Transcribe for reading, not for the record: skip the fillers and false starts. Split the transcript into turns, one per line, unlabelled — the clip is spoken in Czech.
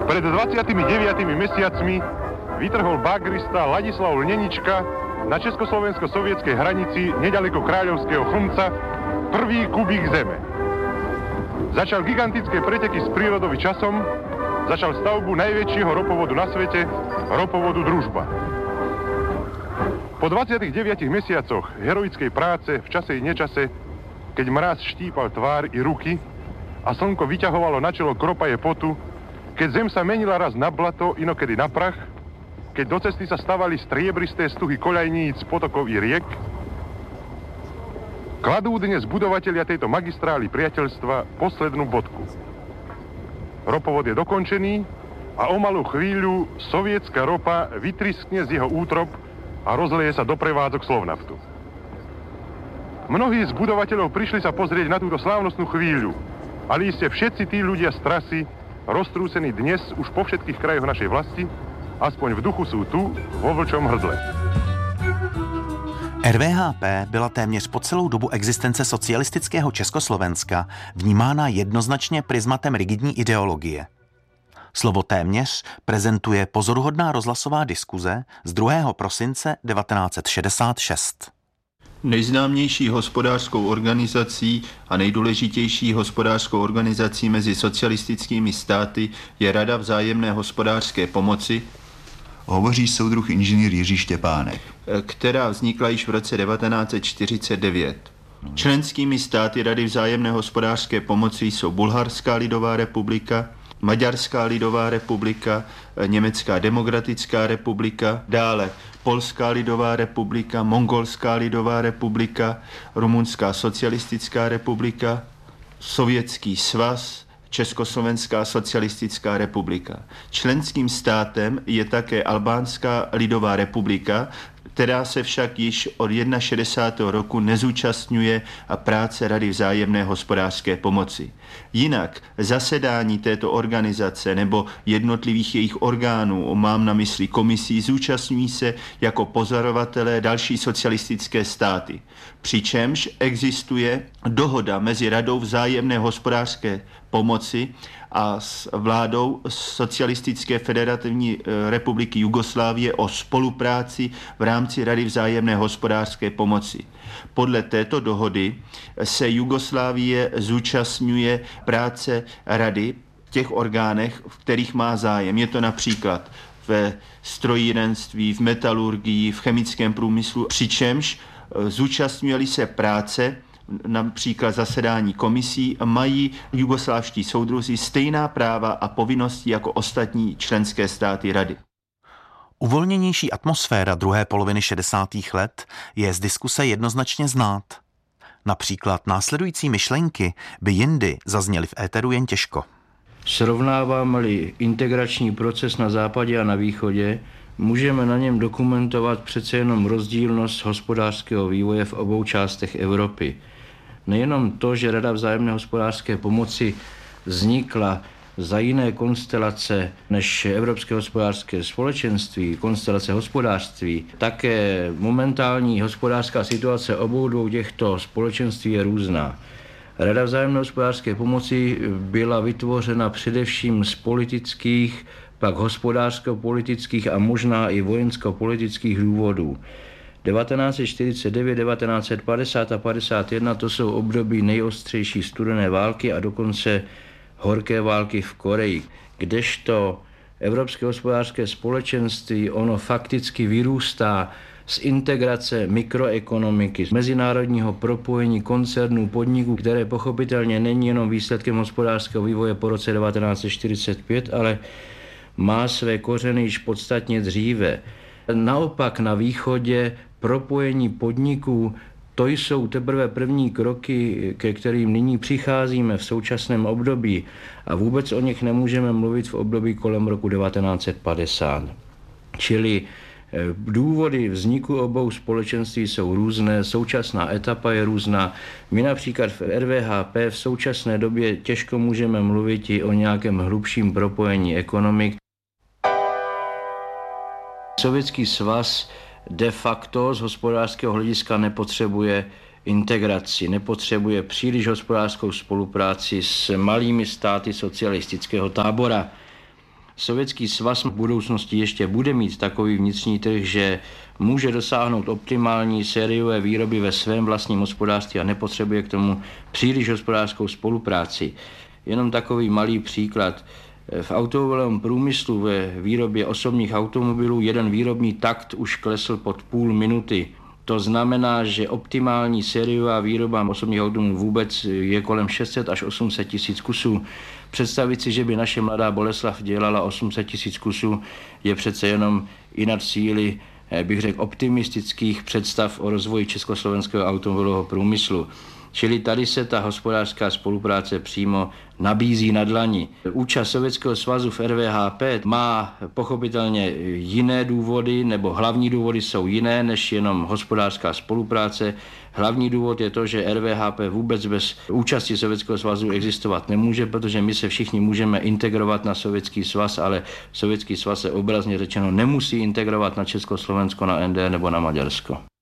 Pred 29 mesiacmi vytrhol bagrista Ladislav Lnenička na československo-sovietskej hranici nedaleko Kráľovského Chlumca prvý kubík zeme. Začal gigantické preteky s prírodovým časom, začal stavbu najväčšieho ropovodu na svete, ropovodu Družba. Po 29 mesiacoch heroickej práce v čase i nečase, keď mráz štípal tvár i ruky a slnko vyťahovalo na čelo kropaje potu, keď zem sa menila raz na blato, inokedy na prach, keď do cesty sa stavali striebristé stuhy koľajníc, potokov i riek, kladú dnes budovatelia tejto magistrály priateľstva poslednú bodku. Ropovod je dokončený a o malú chvíľu sovietská ropa vytriskne z jeho útrop a rozleje sa do prevádzok Slovnaftu. Mnohí z budovateľov prišli sa pozrieť na túto slávnostnú chvíľu, ale iste všetci tí ľudia z trasy, roztrúsení dnes už po všetkých krajoch našej vlasti, aspoň v duchu jsou tu, vo vlčom hrdle.
RVHP byla téměř po celou dobu existence socialistického Československa vnímána jednoznačně prismatem rigidní ideologie. Slovo téměř prezentuje pozoruhodná rozhlasová diskuze z 2. prosince 1966.
Nejznámější hospodářskou organizací a nejdůležitější hospodářskou organizací mezi socialistickými státy je Rada vzájemné hospodářské pomoci,
hovoří soudruh inženýr Jiří Štěpánek,
která vznikla již v roce 1949. Členskými státy Rady vzájemné hospodářské pomoci jsou Bulharská lidová republika, Maďarská lidová republika, Německá demokratická republika, dále Polská lidová republika, Mongolská lidová republika, Rumunská socialistická republika, Sovětský svaz, Československá socialistická republika. Členským státem je také Albánská lidová republika, která se však již od 61. roku nezúčastňuje a práce Rady vzájemné hospodářské pomoci. Jinak zasedání této organizace nebo jednotlivých jejich orgánů, mám na mysli komisí, zúčastňují se jako pozorovatelé další socialistické státy. Přičemž existuje dohoda mezi Radou vzájemné hospodářské pomoci a s vládou Socialistické federativní republiky Jugoslávie o spolupráci v rámci Rady vzájemné hospodářské pomoci. Podle této dohody se Jugoslávie zúčastňuje práce Rady v těch orgánech, v kterých má zájem. Je to například ve strojírenství, v metalurgii, v chemickém průmyslu, přičemž zúčastňuje se práce, například zasedání komisí, mají jugoslávští soudruzi stejná práva a povinnosti jako ostatní členské státy Rady.
Uvolněnější atmosféra druhé poloviny 60. let je z diskuse jednoznačně znát. Například následující myšlenky by jindy zazněly v éteru jen těžko.
Srovnáváme-li integrační proces na západě a na východě, můžeme na něm dokumentovat přece jenom rozdílnost hospodářského vývoje v obou částech Evropy. Nejenom to, že Rada vzájemné hospodářské pomoci vznikla za jiné konstelace než Evropské hospodářské společenství, konstelace hospodářství, také momentální hospodářská situace obou dvou těchto společenství je různá. Rada vzájemné hospodářské pomoci byla vytvořena především z politických, pak hospodářsko-politických a možná i vojensko-politických důvodů. 1949, 1950 a 51 to jsou období nejostřejší studené války a dokonce horké války v Koreji, kdežto Evropské hospodářské společenství ono fakticky vyrůstá z integrace mikroekonomiky, z mezinárodního propojení koncernů, podniků, které pochopitelně není jenom výsledkem hospodářského vývoje po roce 1945, ale má své kořeny již podstatně dříve. Naopak na východě propojení podniků, to jsou teprve první kroky, ke kterým nyní přicházíme v současném období a vůbec o nich nemůžeme mluvit v období kolem roku 1950. Čili důvody vzniku obou společenství jsou různé, současná etapa je různá. My například v RVHP v současné době těžko můžeme mluvit i o nějakém hlubším propojení ekonomik. Sovětský svaz de facto z hospodářského hlediska nepotřebuje integraci, nepotřebuje příliš hospodářskou spolupráci s malými státy socialistického tábora. Sovětský svaz v budoucnosti ještě bude mít takový vnitřní trh, že může dosáhnout optimální sériové výroby ve svém vlastním hospodářství a nepotřebuje k tomu příliš hospodářskou spolupráci. Jenom takový malý příklad. V automobilovém průmyslu ve výrobě osobních automobilů jeden výrobní takt už klesl pod půl minuty. To znamená, že optimální sériová výroba osobních automobilů vůbec je kolem 600 až 800 tisíc kusů. Představit si, že by naše mladá Boleslav dělala 800 tisíc kusů, je přece jenom i nad síly, bych řekl, optimistických představ o rozvoji československého automobilového průmyslu. Čili tady se ta hospodářská spolupráce přímo nabízí na dlani. Účast Sovětského svazu v RVHP má pochopitelně jiné důvody, nebo hlavní důvody jsou jiné než jenom hospodářská spolupráce. Hlavní důvod je to, že RVHP vůbec bez účasti Sovětského svazu existovat nemůže, protože my se všichni můžeme integrovat na Sovětský svaz, ale Sovětský svaz se obrazně řečeno nemusí integrovat na Československo, na NDR nebo na Maďarsko.